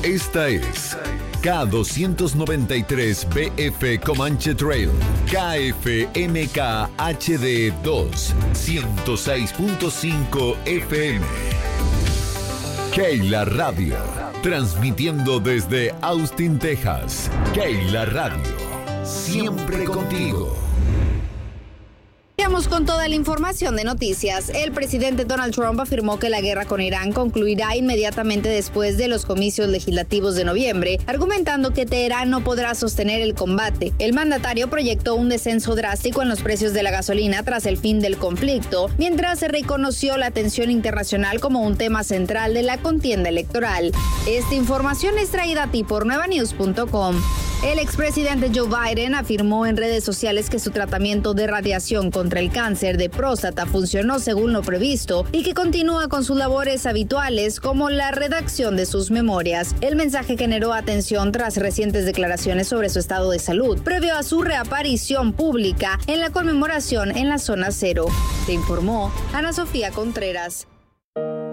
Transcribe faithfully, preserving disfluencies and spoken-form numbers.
Esta es K doscientos noventa y tres B F Comanche Trail, K F M K H D dos, ciento seis punto cinco F M. Keila Radio, transmitiendo desde Austin, Texas. Keila Radio, siempre contigo. Vamos con toda la información de noticias. El presidente Donald Trump afirmó que la guerra con Irán concluirá inmediatamente después de los comicios legislativos de noviembre, argumentando que Teherán no podrá sostener el combate. El mandatario proyectó un descenso drástico en los precios de la gasolina tras el fin del conflicto, mientras se reconoció la tensión internacional como un tema central de la contienda electoral. Esta información es traída a ti por nueva news punto com. El expresidente Joe Biden afirmó en redes sociales que su tratamiento de radiación contra el cáncer de próstata funcionó según lo previsto y que continúa con sus labores habituales como la redacción de sus memorias. El mensaje generó atención tras recientes declaraciones sobre su estado de salud, previo a su reaparición pública en la conmemoración en la zona cero. Te informó Ana Sofía Contreras.